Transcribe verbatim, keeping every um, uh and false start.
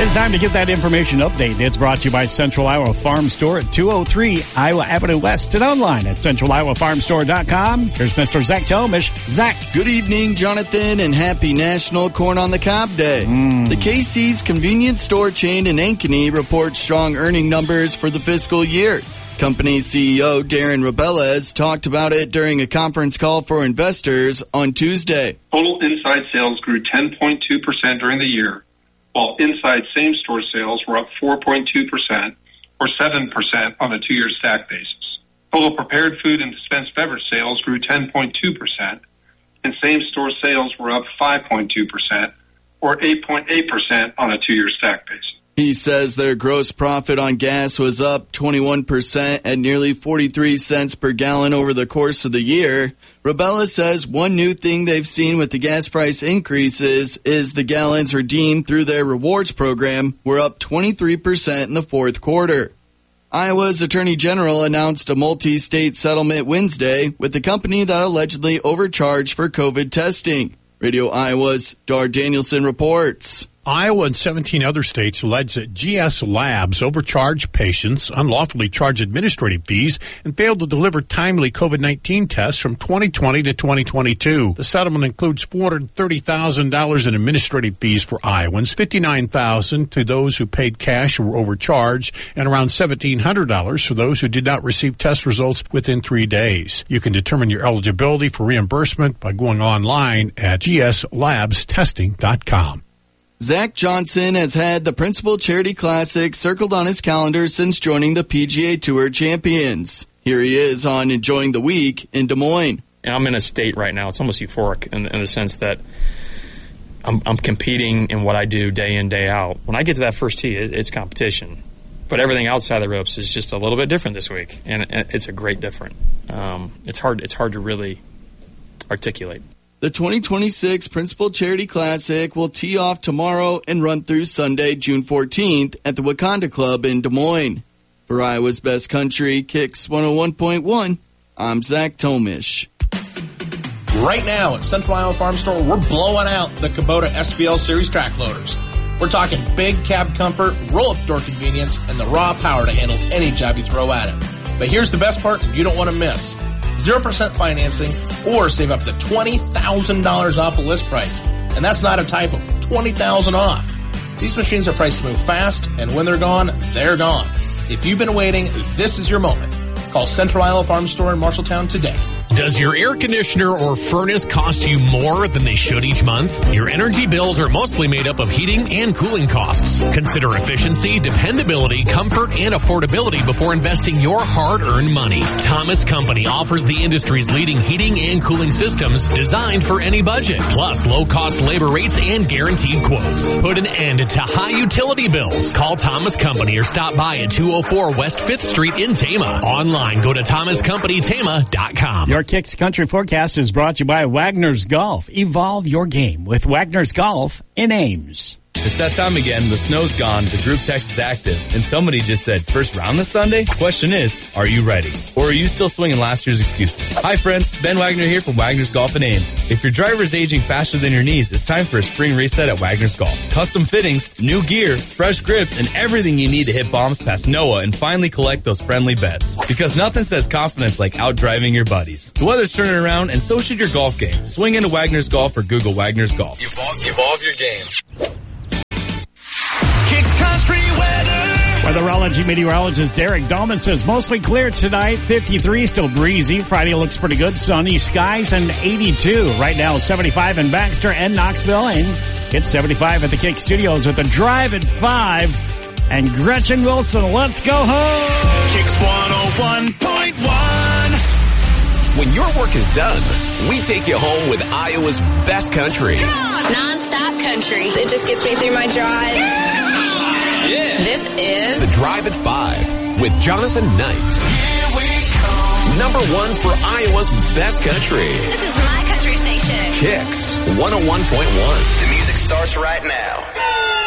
It's time to get that information update. It's brought to you by Central Iowa Farm Store at two oh three Iowa Avenue West and online at central iowa farm store dot com. Here's Mister Zach Tomish. Zach. Good evening, Jonathan, and happy National Corn on the Cob Day. Mm. The Casey's convenience store chain in Ankeny reports strong earning numbers for the fiscal year. Company C E O Darren Rebella has talked about it during a conference call for investors on Tuesday. Total inside sales grew ten point two percent during the year, while inside same-store sales were up four point two percent, or seven percent on a two-year stack basis. Total prepared food and dispensed beverage sales grew ten point two percent, and same-store sales were up five point two percent, or eight point eight percent on a two-year stack basis. He says their gross profit on gas was up twenty-one percent at nearly forty-three cents per gallon over the course of the year. Rebella says one new thing they've seen with the gas price increases is the gallons redeemed through their rewards program were up twenty-three percent in the fourth quarter. Iowa's Attorney General announced a multi-state settlement Wednesday with the company that allegedly overcharged for COVID testing. Radio Iowa's Dar Danielson reports. Iowa and seventeen other states allege that G S Labs overcharged patients, unlawfully charged administrative fees, and failed to deliver timely COVID nineteen tests from twenty twenty to twenty twenty-two. The settlement includes four hundred thirty thousand dollars in administrative fees for Iowans, fifty-nine thousand dollars to those who paid cash or were overcharged, and around seventeen hundred dollars for those who did not receive test results within three days. You can determine your eligibility for reimbursement by going online at g s labs testing dot com. Zach Johnson has had the Principal Charity Classic circled on his calendar since joining the P G A Tour Champions. Here he is on Enjoying the Week in Des Moines. I'm in a state right now, it's almost euphoric in, in the sense that I'm, I'm competing in what I do day in, day out. When I get to that first tee, it, it's competition. But everything outside the ropes is just a little bit different this week, and it, it's a great different. Um, it's hard. It's hard to really articulate. The twenty twenty-six Principal Charity Classic will tee off tomorrow and run through Sunday, June fourteenth at the Wakanda Club in Des Moines. For Iowa's Best Country, Kicks one oh one point one, I'm Zach Tomish. Right now at Central Iowa Farm Store, we're blowing out the Kubota S B L Series track loaders. We're talking big cab comfort, roll-up door convenience, and the raw power to handle any job you throw at it. But here's the best part that you don't want to miss. zero percent financing or save up to twenty thousand dollars off the list price. And that's not a typo, twenty thousand dollars off. These machines are priced to move fast, and when they're gone, they're gone. If you've been waiting, this is your moment. Call Central Iowa Farm Store in Marshalltown today. Does your air conditioner or furnace cost you more than they should each month? Your energy bills are mostly made up of heating and cooling costs. Consider efficiency, dependability, comfort, and affordability before investing your hard-earned money. Thomas Company offers the industry's leading heating and cooling systems designed for any budget, plus low-cost labor rates and guaranteed quotes. Put an end to high utility bills. Call Thomas Company or stop by at two oh four West fifth Street in Tama. Online, go to thomas company tama dot com. Your Kicks Country Forecast is brought to you by Wagner's Golf. Evolve your game with Wagner's Golf in Ames. It's that time again. The snow's gone. The group text is active. And somebody just said, first round this Sunday? Question is, are you ready? Or are you still swinging last year's excuses? Hi, friends. Ben Wagner here from Wagner's Golf in Ames. If your driver is aging faster than your knees, it's time for a spring reset at Wagner's Golf. Custom fittings, new gear, fresh grips, and everything you need to hit bombs past Noah and finally collect those friendly bets. Because nothing says confidence like out-driving your buddies. The weather's turning around, and so should your golf game. Swing into Wagner's Golf or Google Wagner's Golf. Evolve, evolve your game. Kicks Country Weather. Weatherology meteorologist Derek Dahlman says mostly clear tonight, fifty-three, still breezy. Friday looks pretty good, sunny skies, and eighty-two. Right now, seventy-five in Baxter and Knoxville, and it's seventy-five at the Kick Studios with the Drive at five. And Gretchen Wilson, let's go home. Kicks one oh one point one. When your work is done, we take you home with Iowa's best country. Come on! Non-stop country. It just gets me through my drive. Yeah! Yeah. This is The Drive at five with Jonathan Knight. Here we come. Number one for Iowa's best country. This is my country station. Kicks one oh one point one. The music starts right now.